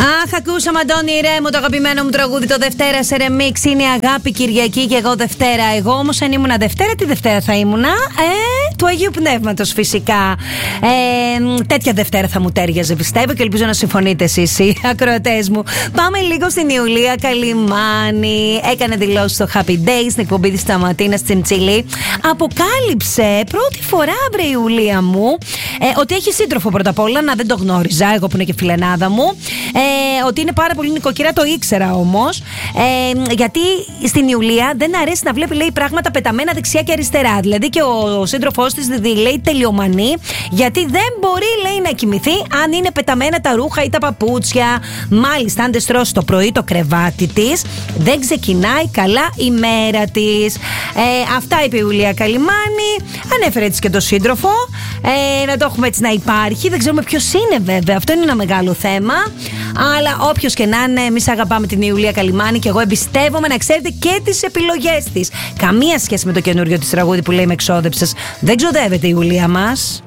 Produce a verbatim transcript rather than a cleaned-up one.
Αχ, ακούσαμε Αντώνη Ρέμο, το αγαπημένο μου τραγούδι. Το Δευτέρα σε ρεμίξ είναι Αγάπη Κυριακή και εγώ Δευτέρα. Εγώ όμως, αν ήμουνα Δευτέρα, τι Δευτέρα θα ήμουνα? Ε, του Αγίου Πνεύματος, φυσικά. Ε, τέτοια Δευτέρα θα μου τέριαζε, πιστεύω, και ελπίζω να συμφωνείτε εσείς οι ακροατές μου. Πάμε λίγο στην Ιουλία Καλιμάνη. Έκανε δηλώσεις στο Happy Days, στην εκπομπή της Σταματίνας Τσιντσιλή. Αποκάλυψε πρώτη φορά, βρε Ιουλία μου, ε, ότι έχει σύντροφο πρώτα απ' όλα. Να, δεν το γνώριζα, εγώ που είναι και φιλενάδα μου. Ε, ότι είναι πάρα πολύ νοικοκυρά, το ήξερα όμως. Ε, γιατί στην Ιουλία δεν αρέσει να βλέπει, λέει, πράγματα πεταμένα δεξιά και αριστερά. Δηλαδή και ο, ο σύντροφός της, λέει, τελειομανή, γιατί δεν μπορεί, λέει, να κοιμηθεί αν είναι πεταμένα τα ρούχα ή τα παπούτσια. Μάλιστα, αν δεν στρώσει το πρωί το κρεβάτι της, δεν ξεκινάει καλά η μέρα της. Ε, αυτά είπε η Ιουλία Καλιμάνη. Ανέφερε έτσι και το σύντροφο. Ε, να το έχουμε έτσι να υπάρχει. Δεν ξέρουμε ποιος είναι, βέβαια. Αυτό είναι ένα μεγάλο θέμα. Αλλά όποιος και να είναι, εμείς αγαπάμε την Ιουλία Καλιμάνη και εγώ εμπιστεύομαι, να ξέρετε, και τις επιλογές της. Καμία σχέση με το καινούριο της τραγούδι που λέει «Με εξόδεψες». Δεν ξοδεύεται η Ιουλία μας.